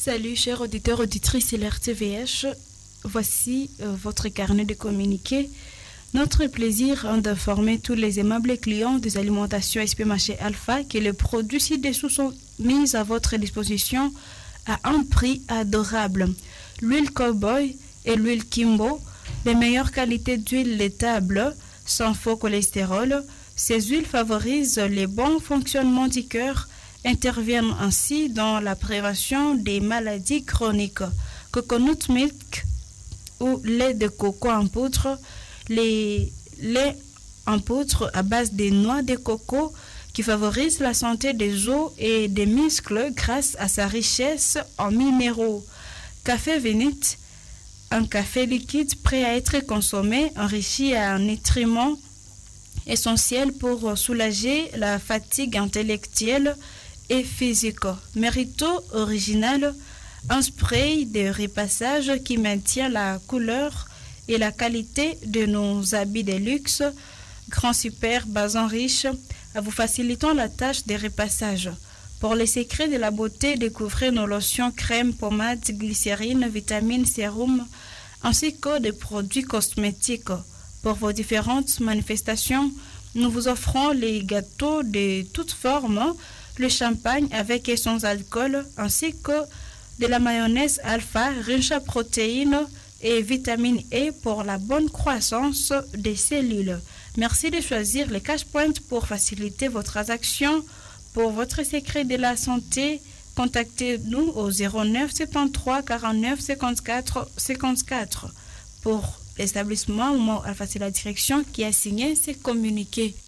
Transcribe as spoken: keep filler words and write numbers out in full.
Salut chers auditeurs, auditrices de l'R T V H, voici euh, votre carnet de communiqués. Notre plaisir est d'informer tous les aimables clients des alimentations S P Marché Alpha que les produits ci-dessous sont mis à votre disposition à un prix adorable. L'huile Cowboy et l'huile Kimbo, les meilleures qualités d'huile laitable, sans faux cholestérol. Ces huiles favorisent le bon fonctionnement du cœur, interviennent ainsi dans la prévention des maladies chroniques. Coconut milk ou lait de coco en poudre, les laits en poudre à base des noix de coco qui favorisent la santé des os et des muscles grâce à sa richesse en minéraux. Café Vénite, un café liquide prêt à être consommé, enrichi en nutriments essentiels pour soulager la fatigue intellectuelle et physique. Merito original, un spray de repassage qui maintient la couleur et la qualité de nos habits de luxe. Grand super, basan riche, à vous facilitant la tâche de repassage. Pour les secrets de la beauté, découvrez nos lotions, crèmes, pommades, glycérine, vitamines, sérum, ainsi que des produits cosmétiques. Pour vos différentes manifestations, nous vous offrons les gâteaux de toutes formes, le champagne avec et sans alcool, ainsi que de la mayonnaise alpha, riche en protéines et vitamine E pour la bonne croissance des cellules. Merci de choisir les Cash Point pour faciliter votre transaction. Pour votre secret de la santé, contactez-nous au zéro neuf soixante-treize quarante-neuf cinquante-quatre cinquante-quatre. Pour l'établissement Alpha, c'est la direction qui a signé ces communiqués.